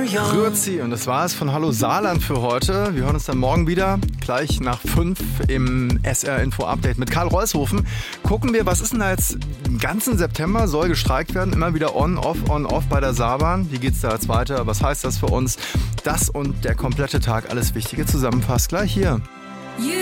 Grüezi, und das war es von Hallo Saarland für heute. Wir hören uns dann morgen wieder, gleich nach 5 im SR-Info-Update mit Karl Reushofen. Gucken wir, was ist denn da jetzt den ganzen September, soll gestreikt werden, immer wieder on-off bei der Saarbahn. Wie geht's da jetzt weiter, was heißt das für uns? Das und der komplette Tag, alles Wichtige zusammenfasst gleich hier.